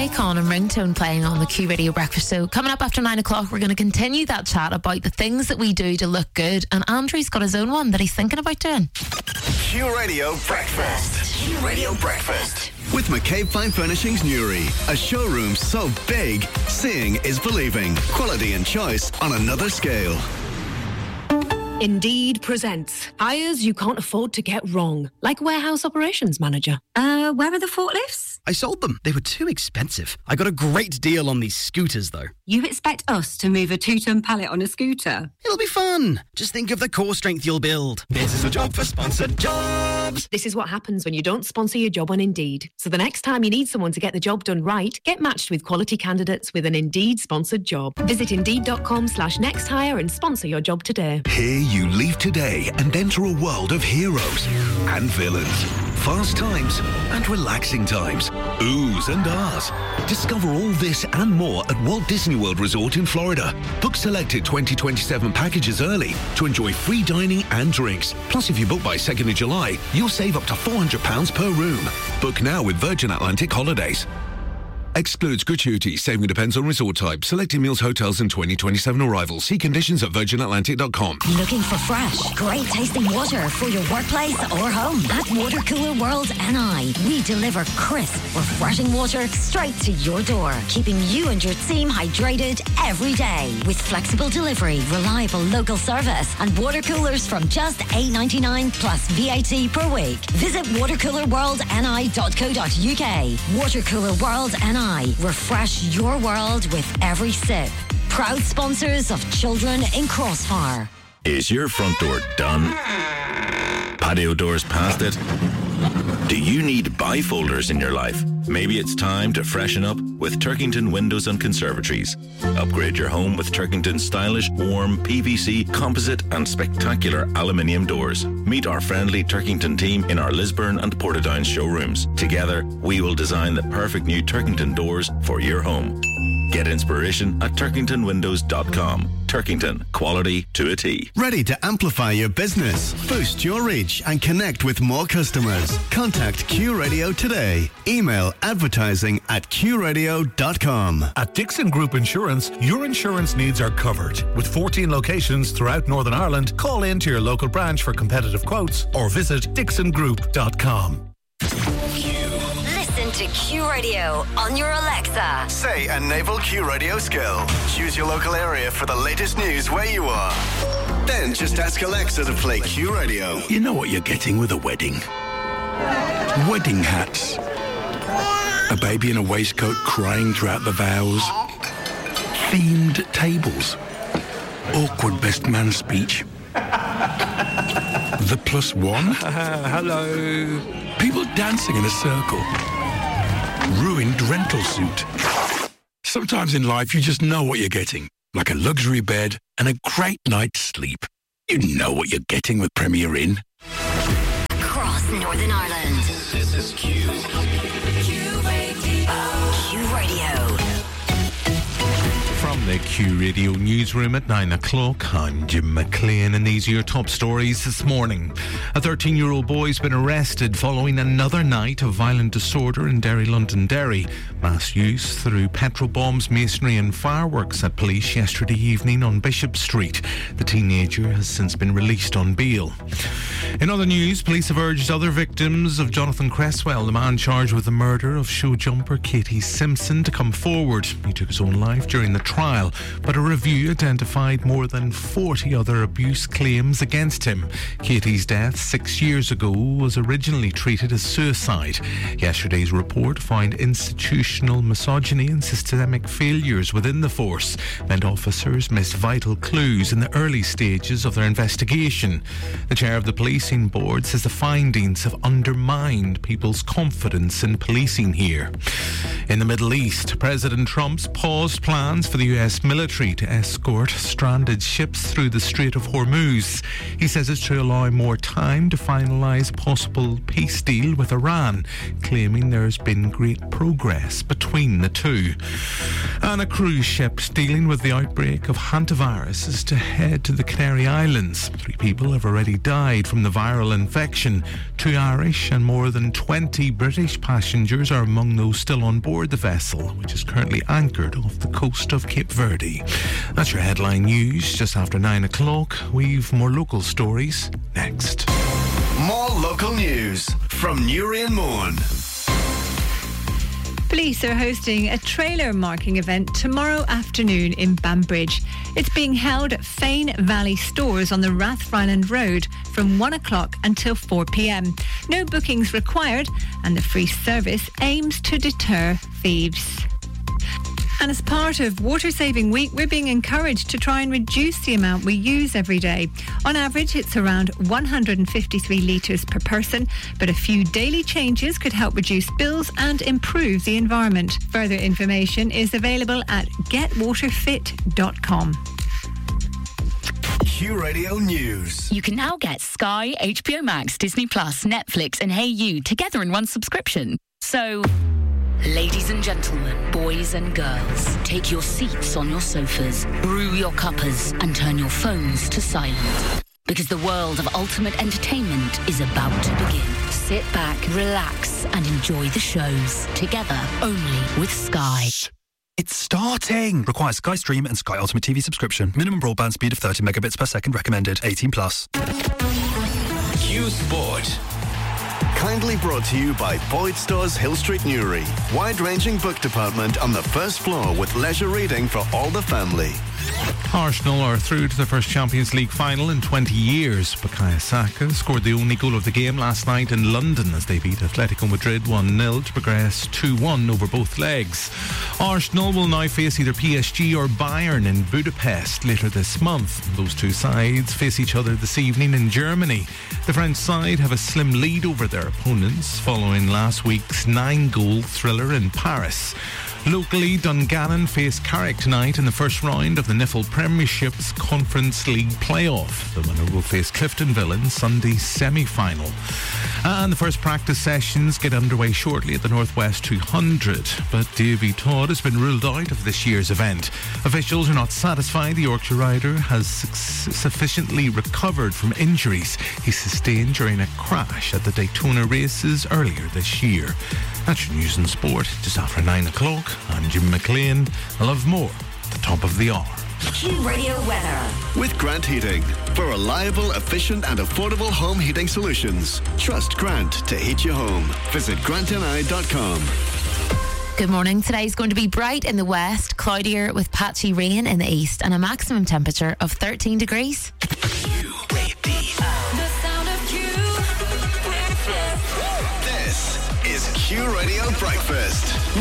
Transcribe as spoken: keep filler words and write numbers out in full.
Akon and Ringtone playing on the Q Radio Breakfast Show. Coming up after nine o'clock, we're going to continue that chat about the things that we do to look good, and Andrew's got his own one that he's thinking about doing. Q Radio Breakfast. Q Radio Breakfast. With McCabe Fine Furnishings Newry, a showroom so big, seeing is believing. Quality and choice on another scale. Indeed presents hires you can't afford to get wrong, like warehouse operations manager. Uh, where are the forklifts? I sold them. They were too expensive. I got a great deal on these scooters, though. You expect us to move a two-ton pallet on a scooter? It'll be fun. Just think of the core strength you'll build. This is a job for sponsored jobs. This is what happens when you don't sponsor your job on Indeed. So the next time you need someone to get the job done right, get matched with quality candidates with an Indeed sponsored job. Visit Indeed.com slash next hire and sponsor your job today. Here you leave today and enter a world of heroes and villains, fast times and relaxing times, oohs and ahs. Discover all this and more at Walt Disney World Resort in Florida. Book selected twenty twenty-seven packages early to enjoy free dining and drinks. Plus, if you book by second of July, you'll save up to four hundred pounds per room. Book now with Virgin Atlantic Holidays. Excludes gratuity. Saving depends on resort type. Selected meals, hotels and twenty twenty-seven arrivals. See conditions at virgin atlantic dot com. Looking for fresh, great tasting water for your workplace or home? At Water Cooler World N I, we deliver crisp, refreshing water straight to your door, keeping you and your team hydrated every day. With flexible delivery, reliable local service, and water coolers from just eight ninety-nine plus V A T per week. Visit water cooler world n i dot co dot u k. Water Cooler World N I. Refresh your world with every sip. Proud sponsors of Children in Crossfire. Is your front door done? Patio doors past it? Do you need bifolders in your life? Maybe it's time to freshen up with Turkington Windows and Conservatories. Upgrade your home with Turkington's stylish, warm, P V C, composite and spectacular aluminium doors. Meet our friendly Turkington team in our Lisburn and Portadown showrooms. Together, we will design the perfect new Turkington doors for your home. Get inspiration at turkington windows dot com. Turkington, quality to a T. Ready to amplify your business, boost your reach and connect with more customers? Contact Q Radio today. Email advertising at q radio dot com. At Dixon Group Insurance, your insurance needs are covered. With fourteen locations throughout Northern Ireland, call in to your local branch for competitive quotes or visit dixon group dot com. To Q Radio on your Alexa. Say a naval Q Radio skill. Choose your local area for the latest news where you are. Then just ask Alexa to play Q Radio. You know what you're getting with a wedding. Wedding hats. A baby in a waistcoat crying throughout the vows. Themed tables. Awkward best man speech. The plus one. Uh, hello. People dancing in a circle. Ruined rental suit. Sometimes in life you just know what you're getting, like a luxury bed and a great night's sleep. You know what you're getting with Premier Inn. Across Northern Ireland. This is Q. Q Radio. Q Radio. From the Q Radio newsroom at nine o'clock, I'm Jim McLean, and these are your top stories this morning. A thirteen-year-old boy has been arrested following another night of violent disorder in Derry, Londonderry. Mass use through petrol bombs, masonry and fireworks at police yesterday evening on Bishop Street. The teenager has since been released on bail. In other news, police have urged other victims of Jonathan Cresswell, the man charged with the murder of show jumper Katie Simpson, to come forward. He took his own life during the trial, but a review identified more than forty other abuse claims against him. Katie's death six years ago was originally treated as suicide. Yesterday's report found institutional misogyny and systemic failures within the force meant officers missed vital clues in the early stages of their investigation. The chair of the policing board says the findings have undermined people's confidence in policing here. In the Middle East, President Trump's paused plans for the U S military to escort stranded ships through the Strait of Hormuz. He says it's to allow more time to finalise a possible peace deal with Iran, claiming there's been great progress between the two. And a cruise ship dealing with the outbreak of hantavirus is to head to the Canary Islands. Three people have already died from the viral infection. Two Irish and more than twenty British passengers are among those still on on board the vessel, which is currently anchored off the coast of Cape Verde. That's your headline news just after nine o'clock. We've more local stories next. More local news from Newry and Mourne. Police are hosting a trailer marking event tomorrow afternoon in Banbridge. It's being held at Fane Valley Stores on the Rathfriland Road from one o'clock until four p.m. No bookings required, and the free service aims to deter thieves. And as part of Water Saving Week, we're being encouraged to try and reduce the amount we use every day. On average, it's around one hundred fifty-three litres per person, but a few daily changes could help reduce bills and improve the environment. Further information is available at get water fit dot com. Q Radio News. You can now get Sky, H B O Max, Disney Plus, Netflix and Hey You together in one subscription. So, ladies and gentlemen, boys and girls, take your seats on your sofas, brew your cuppers and turn your phones to silent. Because the world of ultimate entertainment is about to begin. Sit back, relax and enjoy the shows together only with Sky. It's starting! Requires Sky Stream and Sky Ultimate T V subscription. Minimum broadband speed of thirty megabits per second recommended. eighteen plus. Q Sport. Kindly brought to you by Boyd Stores Hill Street, Newry. Wide-ranging book department on the first floor with leisure reading for all the family. Arsenal are through to the first Champions League final in twenty years. Bukayo Saka scored the only goal of the game last night in London as they beat Atletico Madrid one nil to progress two one over both legs. Arsenal will now face either P S G or Bayern in Budapest later this month. Those two sides face each other this evening in Germany. The French side have a slim lead over their opponents following last week's nine-goal thriller in Paris. Locally, Dungannon face Carrick tonight in the first round of the N I F L Premiership's Conference League playoff. The winner will face Cliftonville in Sunday's semi-final. And the first practice sessions get underway shortly at the Northwest two hundred. But Davy Todd has been ruled out of this year's event. Officials are not satisfied the Yorkshire rider has su- sufficiently recovered from injuries he sustained during a crash at the Daytona races earlier this year. That's your news and sport just after nine o'clock. I'm Jim McLean. I'll have more at the top of the hour. Q Radio Weather. With Grant Heating. For reliable, efficient and affordable home heating solutions. Trust Grant to heat your home. Visit grant n i dot com. Good morning. Today's going to be bright in the west, cloudier with patchy rain in the east and a maximum temperature of thirteen degrees. This is Q Radio Breakfast